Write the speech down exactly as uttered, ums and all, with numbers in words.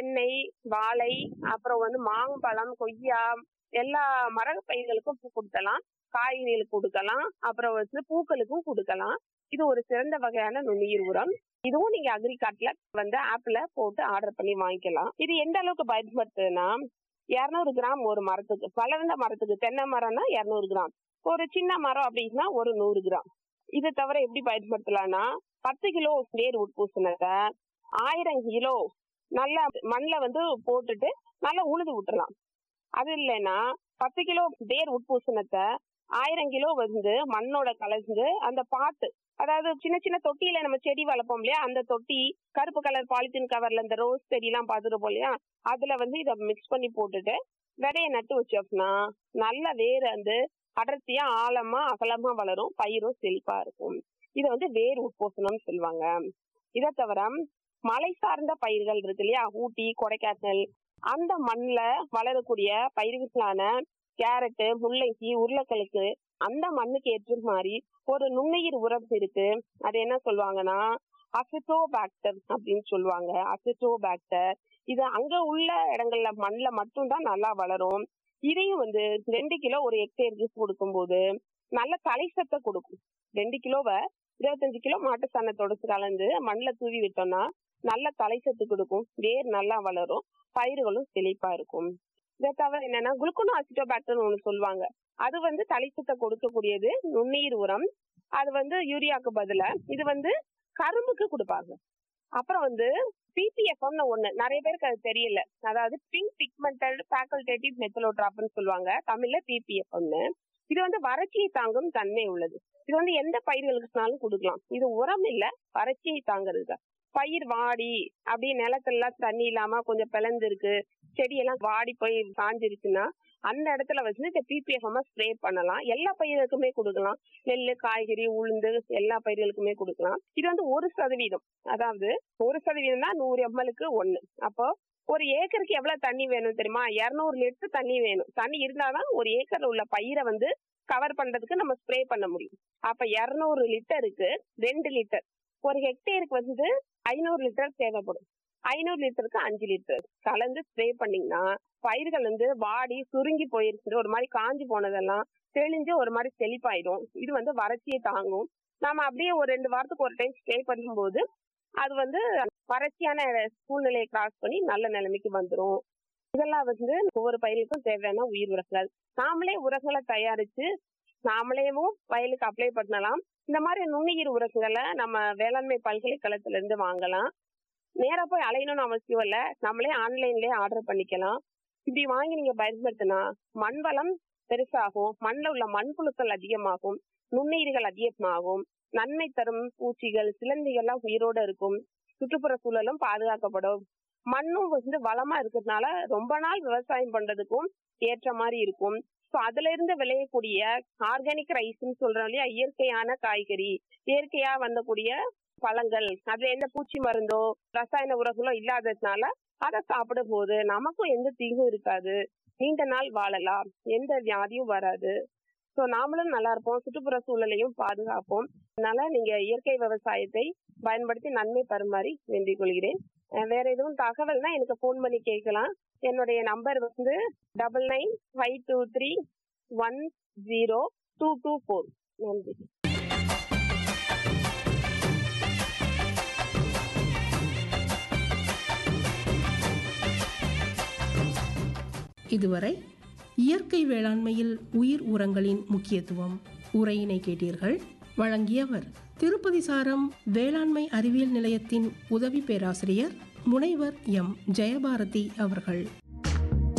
தென்னை, வாழை, அப்புறம் வந்து மாம்பழம், கொய்யா எல்லா மர பயிர்களுக்கும் பூ கொடுக்கலாம். காய்கறிகளுக்கு கொடுக்கலாம். அப்புறம் வந்து பூக்களுக்கும் கொடுக்கலாம். இது ஒரு சிறந்த வகையான நுண்ணுயிர் உரம். இதுவும் நீங்க அக்ரிகார்ட்ல வந்து ஆப்ல போட்டு ஆர்டர் பண்ணி வாங்கிக்கலாம். இது எந்த அளவுக்கு பயன்படுத்துதுன்னா இருநூறு கிராம் ஒரு மரத்துக்கு, வளர்ந்த மரத்துக்கு தென்னை மரம்னா இருநூறு கிராம், ஒரு சின்ன மரம் அப்படின்னா ஒரு நூறு கிராம். இது தவிர எப்படி பயன்படுத்தலாம்னா பத்து கிலோ வேர் உட்பூசணத்தை ஆயிரம் கிலோ நல்லா மண்ணில் வந்து போட்டுட்டு நல்லா உழுது விட்டுறலாம். அது இல்லைன்னா பத்து கிலோ வேர் உட்பூசணத்தை ஆயிரம் கிலோ வந்து மண்ணோட கலந்து அந்த பாட்டு, அதாவது சின்ன சின்ன தொட்டியில நம்ம செடி வளர்ப்போம் இல்லையா, அந்த தொட்டி கருப்பு கலர் பாலித்தீன் கவர்ல இந்த ரோஸ் செடி எல்லாம் பார்த்துருப்போம் இல்லையா, அதுல வந்து இதை மிக்ஸ் பண்ணி போட்டுட்டு விதைய நட்டு வச்சோம்னா நல்ல வேர் வந்து அடர்த்தியா ஆழமா அகலமா வளரும், பயிரும் செழிப்பா இருக்கும். இதை வந்து வேர் உட்பூசணம் சொல்லுவாங்க. இதை தவிர மலை சார்ந்த பயிர்கள் இருக்கு இல்லையா, ஊட்டி, கொடைக்கானல், அந்த மண்ணுல வளரக்கூடிய பயிர்களான கேரட்டு, முள்ளங்கி, உருளைக்கிழங்கு அந்த மண்ணுக்கு ஏற்ற மாதிரி ஒரு நுண்ணுயிர் உரம் இருக்கு. அது என்ன சொல்லுவாங்கன்னா அசிட்டோபாக்டர் அப்படின்னு சொல்லுவாங்க. அசிட்டோபாக்டர் இது அங்க உள்ள இடங்கள்ல மண்ணுல மட்டும்தான் நல்லா வளரும். இதையும் வந்து ரெண்டு கிலோ ஒரு ஹெக்டேருக்கு கொடுக்கும் போது நல்ல தலைசத்தை கொடுக்கும். ரெண்டு கிலோவை இருபத்தஞ்சு கிலோ மாட்டு சாணத்தோட கலந்து மண்ணில் தூவி விட்டோம்னா நல்ல தலைசத்து கொடுக்கும், வேர் நல்லா வளரும், பயிர்களும் செழிப்பா இருக்கும். இதை தவிர என்னன்னா குளுக்கோனோ அசிட்டோபாக்டர் ஒன்று சொல்லுவாங்க. அது வந்து தலைச்சத்தை கொடுக்கக்கூடியது நுண்ணுயிர் உரம். அது வந்து யூரியாவுக்கு பதிலா இது வந்து கரும்புக்கு கொடுப்பாங்க. அப்புறம் வந்து பிபிஎஃப்னு ஒண்ணு நிறைய பேருக்கு அது தெரியல. அதாவது பிங்க் பிக்மெண்டட் ஃபேக்கல்டேட்டிவ் மெத்தலோட்ராப்னு சொல்லுவாங்க, தமிழ்ல பிபிஎஃப்னு. இது வந்து வறட்சியை தாங்கும் தன்மை உள்ளது. இது வந்து எந்த பயிர்களுக்குனாலும் கொடுக்கலாம். இது உரம் இல்ல, வறட்சியை தாங்கிறது. பயிர் வாடி அப்படியே நிலத்தெல்லாம் தண்ணி இல்லாம கொஞ்சம் பிளந்து இருக்கு, செடியெல்லாம் வாடி போய் காஞ்சிருச்சுன்னா அந்த இடத்துல வச்சு இந்த பிபிஎஃப் ஸ்ப்ரே பண்ணலாம். எல்லா பயிர்களுக்குமே கொடுக்கலாம். நெல், காய்கறி, உளுந்து எல்லா பயிர்களுக்குமே கொடுக்கலாம். இது வந்து ஒரு சதவீதம், அதாவது ஒரு சதவீதம் தான் நூறு எம்எல்க்கு ஒண்ணு. அப்போ ஒரு ஏக்கருக்கு எவ்வளவு தண்ணி வேணும் தெரியுமா? இருநூறு லிட்டர் தண்ணி வேணும். தண்ணி இருந்தாதான் ஒரு ஏக்கர்ல உள்ள பயிரை வந்து கவர் பண்றதுக்கு நம்ம ஸ்ப்ரே பண்ண முடியும். அப்ப இருநூறு லிட்டருக்கு ரெண்டு லிட்டர், ஒரு ஹெக்டேருக்கு வந்து ஐநூறு லிட்டர் தேவைப்படும். ஐநூறு லிட்டருக்கு அஞ்சு லிட்டர் கலந்து ஸ்ப்ரே பண்ணீங்கன்னா பயிர்கள் வந்து வாடி சுருங்கி போயிருச்சு, ஒரு மாதிரி காஞ்சி போனதெல்லாம் தெளிஞ்சு ஒரு மாதிரி செழிப்பாயிடும். இது வந்து வறட்சியை தாங்கும். நாம அப்படியே ஒரு ரெண்டு வாரத்துக்கு ஒரு டைம் ஸ்ப்ரே பண்ணும்போது அது வந்து வறட்சியான சூழ்நிலையை கிராஸ் பண்ணி நல்ல நிலைமைக்கு வந்துடும். இதெல்லாம் வந்து ஒவ்வொரு பயிர்களுக்கும் தேவையான உயிர் உரங்கள். நாமளே உரங்களை தயாரிச்சு நாமளேவும் வயலுக்கு அப்ளை பண்ணலாம். இந்த மாதிரி நுண்ணுயிர் உரங்களை நம்ம வேளாண்மை பல்கலைக்கழகத்துல இருந்து வாங்கலாம். நேரா போய் அலையணும்னு அவசியம் இல்லை, நம்மளே ஆன்லைன்லயே ஆர்டர் பண்ணிக்கலாம். இப்படி வாங்கி நீங்க பயன்படுத்தினா மண் வளம் பெருசாகும், மண்ணில் உள்ள மண்புழுக்கள் அதிகமாகும், நுண்ணுயிர்கள் அதிகமாகும், நன்மை தரும் பூச்சிகள், சிலந்திகள்லாம் உயிரோட இருக்கும், சுற்றுப்புற சூழலும் பாதுகாக்கப்படும், மண்ணும் வந்து வளமா இருக்கிறதுனால ரொம்ப நாள் விவசாயம் பண்றதுக்கும் ஏற்ற மாதிரி இருக்கும். ஸோ அதுல இருந்து விளையக்கூடிய ஆர்கானிக் ரைஸ்ன்னு சொல்றோம் இல்லையா, இயற்கையான காய்கறி, இயற்கையா வந்தக்கூடிய பழங்கள், அதுல எந்த பூச்சி மருந்தோ ரசாயன உரங்களோ இல்லாததுனால அதை சாப்பிடும் போது நமக்கும் எந்த தீங்கும் இருக்காது, நீண்ட நாள் வாழலாம், எந்த வியாதியும் வராது. ஸோ நாமளும் நல்லா இருப்போம், சுற்றுப்புற சூழலையும் பாதுகாப்போம். அதனால நீங்க இயற்கை விவசாயத்தை பயன்படுத்தி நன்மை பெறுமாறி வேண்டிக் கொள்கிறேன். வேற எதுவும் தகவல்னா எனக்கு போன் பண்ணி கேட்கலாம். என்னுடைய நம்பர் வந்து double nine five two three one zero two two four. நன்றி. இதுவரை இயற்கை வேளாண்மையில் உயிர் உரங்களின் முக்கியத்துவம் உரையினை கேட்டீர்கள். வழங்கியவர் திருப்பதி சாரம் வேளாண்மை அறிவியல் நிலையத்தின் உதவி பேராசிரியர் முனைவர் எம் ஜெயபாரதி அவர்கள்.